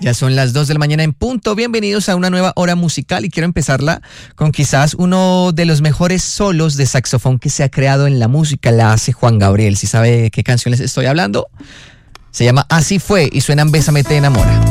Ya son las 2 de la mañana en punto. Bienvenidos a una nueva hora musical y quiero empezarla con quizás uno de los mejores solos de saxofón que se ha creado en la música. La hace Juan Gabriel. ¿Sí sabe qué canción les estoy hablando? Se llama Así Fue y suena en Bésame Te Enamora.